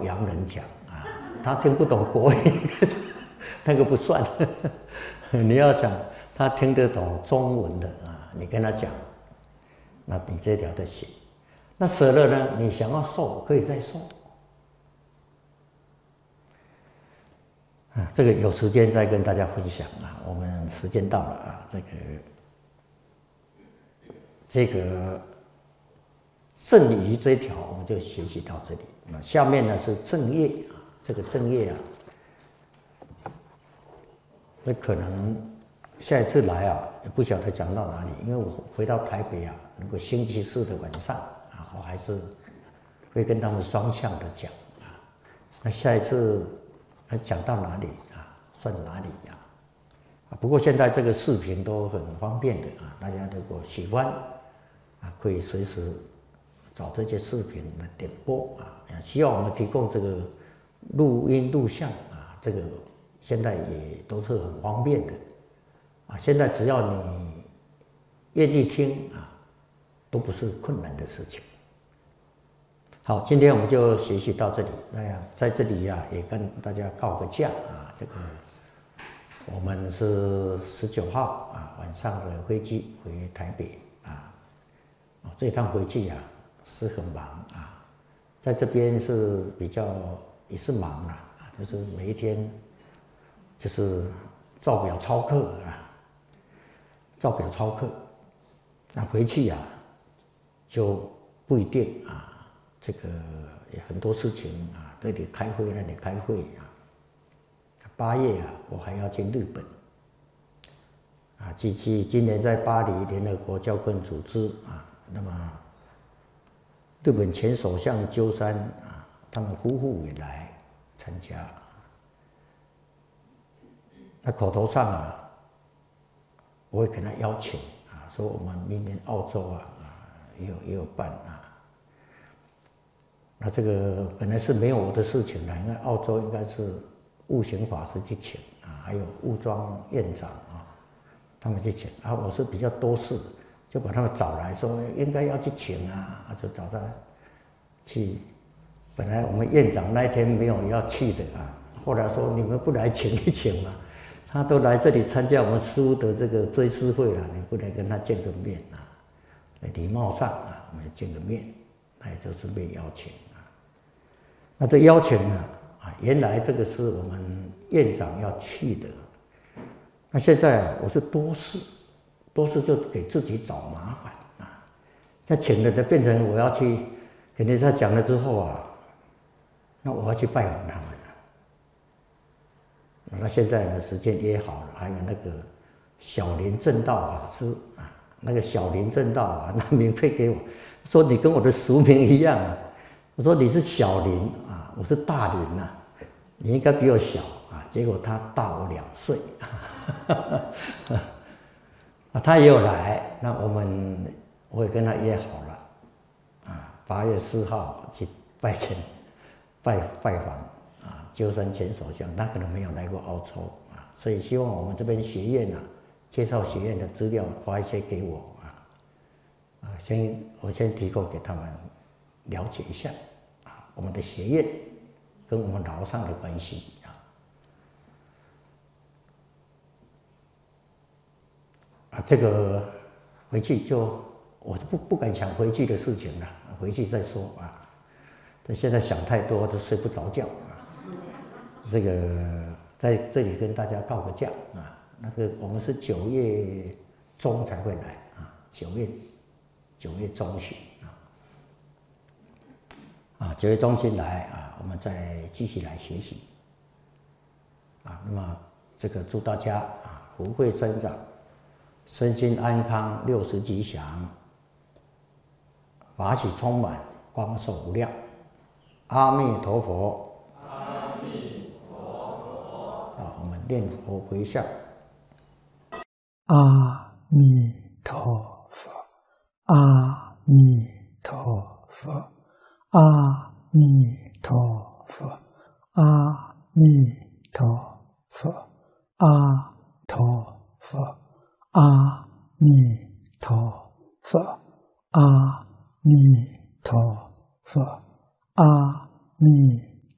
洋人讲啊，他听不懂国语，那个不算。你要讲他听得懂中文的啊，你跟他讲，那你这条的行。那舍了呢？你想要受，可以再受。这个有时间再跟大家分享啊。我们时间到了啊，这个正仪这一条我们就学习到这里。那下面呢是正业啊，这个正业啊，那可能下一次来啊，也不晓得讲到哪里，因为我回到台北啊，如果星期四的晚上啊，我还是会跟他们双向的讲啊。那下一次讲到哪里啊，算哪里啊？不过现在这个视频都很方便的啊，大家如果喜欢啊，可以随时找这些视频来点播啊。需要我们提供这个录音录像啊，这个现在也都是很方便的啊。现在只要你愿意听啊，都不是困难的事情。好，今天我们就学习到这里。在这里呀，也跟大家告个假啊。这个我们是19号啊晚上的飞机回台北啊。这趟回去呀是很忙啊。在这边是比较也是忙啦，就是每一天就是照表操课啊，照表操课。那回去呀就不一定啊，这个也很多事情啊，这里开会那里开会啊。8月啊，我还要去日本啊，今年在巴黎联合国教科文组织啊，那么日本前首相鸠山啊，他们夫妇也来参加。那口头上啊，我会跟他邀请啊，说我们明年澳洲啊也有办啊。那这个本来是没有我的事情的，因为澳洲应该是悟行法师去请啊，还有悟庄院长啊，他们去请啊。我是比较多事。就把他们找来说应该要去请啊，就找他去。本来我们院长那一天没有要去的啊，后来说你们不来请一请嘛，他都来这里参加我们师父的这个追思会了，你不来跟他见个面啊？礼貌上啊，我们见个面，那也就顺便邀请啊。那这邀请呢啊，原来这个是我们院长要去的，那现在我是多事就给自己找麻烦啊。那请了的变成我要去，给人家讲了之后啊，那我要去拜访他们了。那现在呢，时间约好了，还有那个小林正道法师啊，那个小林正道啊，那名配给我，说你跟我的俗名一样啊。我说你是小林啊，我是大林啊，你应该比我小啊。结果他大我2岁。他也有来，那我也跟他约好了，啊，8月4号去拜访啊，鸠山前首相，他可能没有来过澳洲啊，所以希望我们这边学院啊，介绍学院的资料发一些给我啊，我先提供给他们了解一下啊，我们的学院跟我们老上的关系。这个回去我不敢想回去的事情了，回去再说啊。这现在想太多都睡不着觉啊。这个在这里跟大家告个假啊。那个我们是9月中才会来啊，9月中旬啊，9月中旬来啊，我们再继续来学习啊。那么这个祝大家啊福慧增长，身心安康，60吉祥，法喜充满，光寿无量。阿弥陀佛。 阿弥陀佛。 啊，我们念佛回向。 阿弥陀佛，阿弥陀佛，阿弥陀佛，阿弥陀佛，阿陀佛，阿弥陀佛，阿弥陀佛，阿弥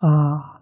阿